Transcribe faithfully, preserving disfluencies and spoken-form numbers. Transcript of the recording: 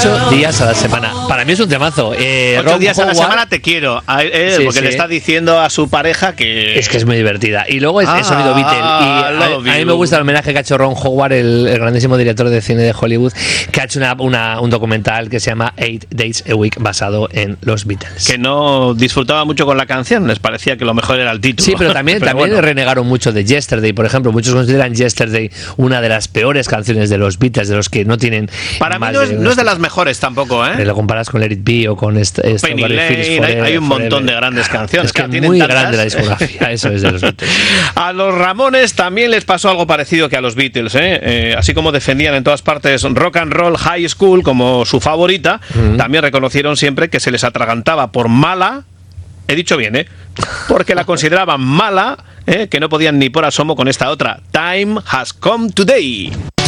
Ocho días a la semana. Para mí es un temazo. Eh, Ocho Ron días Howard, a la semana te quiero. A él, Sí, porque sí. le está diciendo a su pareja que... Es que es muy divertida. Y luego es Ah, el sonido Beatle. Y a, love a mí you. me gusta el homenaje que ha hecho Ron Howard, el, el grandísimo director de cine de Hollywood, que ha hecho una, una, un documental que se llama Eight Days a Week, basado en los Beatles. que no disfrutaba mucho con la canción, les parecía que lo mejor era el título. Sí, pero también, Pero también bueno. renegaron mucho de Yesterday, por ejemplo. Muchos consideran Yesterday una de las peores canciones de los Beatles, de los que no tienen. Para mí más no es, no es de las mejores tampoco, ¿eh? Lo comparas con Let It Be o con esta, esta Penny Strawberry Lane, Fields hay, Forever, hay un montón Forever. de grandes canciones. Es que claro, es tienen muy tantas. grande la discografía, eso es de los Beatles. A los Ramones también les pasó algo parecido que a los Beatles, ¿eh? Eh, así como defendían en todas partes Rock and Roll High School como su favorita, mm. también reconocieron siempre que se les atragantaba por mala, he dicho bien, ¿eh? Porque la consideraban mala, ¿eh? Que no podían ni por asomo con esta otra, Time Has Come Today.